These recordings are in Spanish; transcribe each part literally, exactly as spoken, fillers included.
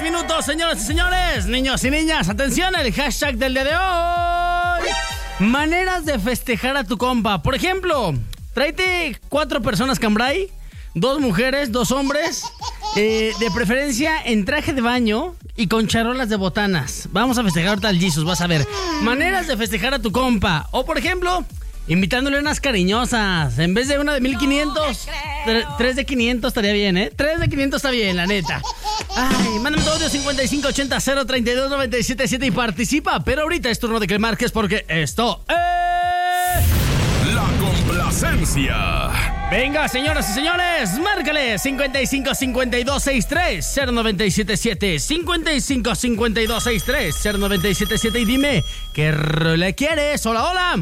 diez minutos, señoras y señores, niños y niñas. Atención, el hashtag del día de hoy. Maneras de festejar a tu compa. Por ejemplo, tráete cuatro personas cambray, dos mujeres, dos hombres, eh, de preferencia en traje de baño y con charolas de botanas. Vamos a festejar ahorita al Jesus, vas a ver. Maneras de festejar a tu compa. O por ejemplo, invitándole unas cariñosas. En vez de una de mil quinientos, tre- tres de quinientos estaría bien, ¿eh? Tres de quinientos está bien, la neta. Ay, mándame tu audio cincuenta y cinco ochenta cero treinta y dos noventa y siete siete y participa. Pero ahorita es turno de que marques porque esto es... La complacencia. Venga, señoras y señores, márcale cincuenta y cinco cincuenta y dos sesenta y tres cero noventa y siete siete, cincuenta y cinco cincuenta y dos sesenta y tres cero noventa y siete siete y dime, ¿qué rola quieres? Hola, hola.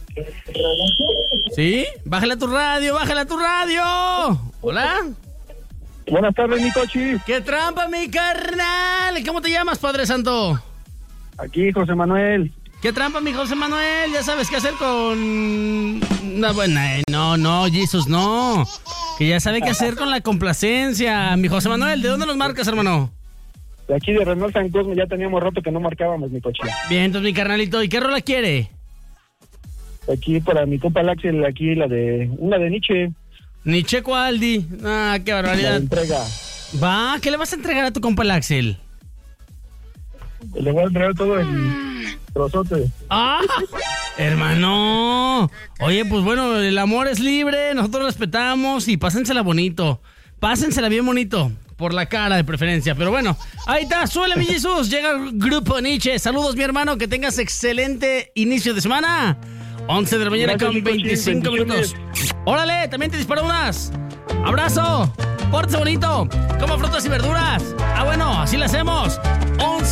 ¿Sí? Bájale a tu radio, bájale a tu radio. Hola. Buenas tardes, mi cochi. ¡Qué trampa, mi carnal! ¿Cómo te llamas, Padre Santo? Aquí, José Manuel. ¡Qué trampa, mi José Manuel! Ya sabes qué hacer con... Una buena... eh, No, no, Jesus, no. Que ya sabe qué hacer con la complacencia. Mi José Manuel, ¿de dónde nos marcas, hermano? De aquí de Renault San Cosme, ya teníamos rato que no marcábamos, mi cochi. Bien, entonces, mi carnalito, ¿y qué rola quiere? Aquí para mi compa Laxel, aquí la de... Una de Nietzsche. Nietzsche Aldi. Ah, qué La barbaridad. entrega. Va, ¿qué le vas a entregar a tu compa el Axel? Le voy a entregar todo el trozote. ¡Ah! Hermano. Oye, pues bueno, el amor es libre, nosotros respetamos y pásensela bonito. Pásensela bien bonito. Por la cara de preferencia. Pero bueno, ahí está, suele mi Jesús. Llega el grupo Nietzsche. Saludos, mi hermano, que tengas excelente inicio de semana. once de la mañana Gracias, con veinticinco minutos. Órale, también te disparo unas. Abrazo. Pórtese bonito. Coma frutas y verduras. Ah, bueno, así le hacemos. once